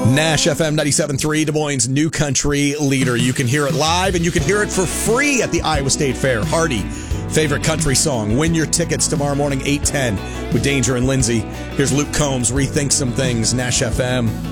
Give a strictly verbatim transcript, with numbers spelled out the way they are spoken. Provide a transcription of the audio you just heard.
Nash F M ninety-seven point three, Des Moines' new country leader. You can hear it live, and you can hear it for free at the Iowa State Fair. Hardy, favorite country song. Win your tickets tomorrow morning, eight ten, with Danger and Lindsay. Here's Luke Combs, Rethink Some Things, Nash F M.